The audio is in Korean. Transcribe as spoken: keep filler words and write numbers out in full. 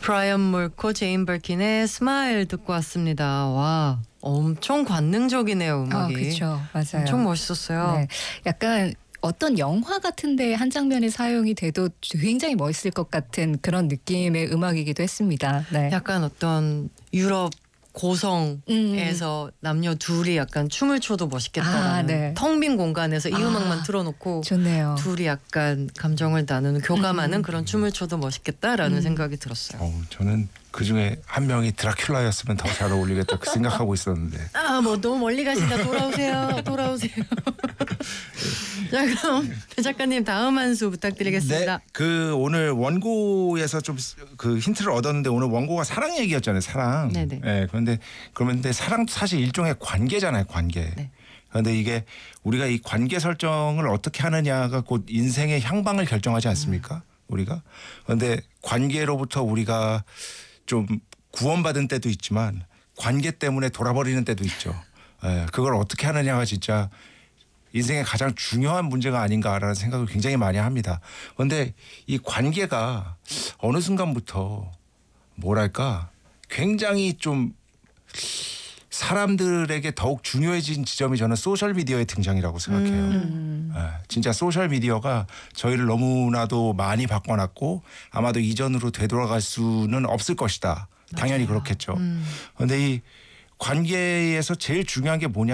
브라이언 몰코, 제인 벌킨의 스마일 듣고 왔습니다. 와, 엄청 관능적이네요, 음악이. 아, 그렇죠. 맞아요. 엄청 멋있었어요. 네. 약간 어떤 영화 같은데 한 장면에 사용이 돼도 굉장히 멋있을 것 같은 그런 느낌의 음악이기도 했습니다. 네. 약간 어떤 유럽 고성에서 음. 남녀 둘이 약간 춤을 춰도 멋있겠다라는 아, 네. 텅 빈 공간에서 이 아, 음악만 틀어놓고 좋네요. 둘이 약간 감정을 나누는 교감하는 음. 그런 춤을 춰도 멋있겠다라는 음. 생각이 들었어요. 어, 저는 그중에 한 명이 드라큘라였으면 더 잘 어울리겠다 그 생각하고 있었는데. 아, 뭐 너무 멀리 가신다. 돌아오세요. 돌아오세요. 자, 그럼 배 작가님 다음 한 수 부탁드리겠습니다. 네, 그 오늘 원고에서 좀 그 힌트를 얻었는데 오늘 원고가 사랑 얘기였잖아요. 사랑. 네네. 네, 그런데 그런데 사랑도 사실 일종의 관계잖아요. 관계. 네. 그런데 이게 우리가 이 관계 설정을 어떻게 하느냐가 곧 인생의 향방을 결정하지 않습니까? 음. 우리가. 그런데 관계로부터 우리가 좀 구원받은 때도 있지만 관계 때문에 돌아버리는 때도 있죠. 예, 그걸 어떻게 하느냐가 진짜 인생의 가장 중요한 문제가 아닌가라는 생각을 굉장히 많이 합니다. 그런데 이 관계가 어느 순간부터 뭐랄까 굉장히 좀 사람들에게 더욱 중요해진 지점이 저는 소셜미디어의 등장이라고 생각해요. 음. 네, 진짜 소셜미디어가 저희를 너무나도 많이 바꿔놨고 아마도 이전으로 되돌아갈 수는 없을 것이다. 당연히 맞아요. 그렇겠죠. 음. 그런데 이 관계에서 제일 중요한 게 뭐냐